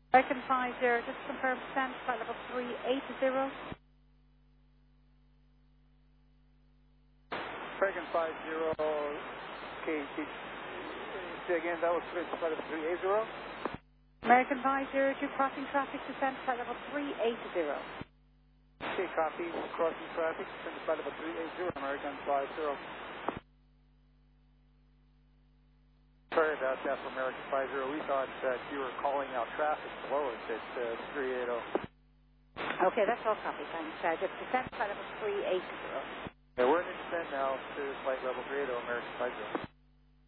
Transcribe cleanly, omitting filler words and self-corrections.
American 50, just confirm descent, flight level 380. American 50, okay, say again, that was flight level 380. American 50, due crossing traffic, descent, flight level 380. Okay, copy, crossing traffic, descent to flight level 380, American 50. Sorry about that for American 50. We thought that you were calling out traffic below us at 380. Okay, that's all copy, thanks. Just descent, flight level 380. Yeah, we're in descent now to flight level 380, American 50.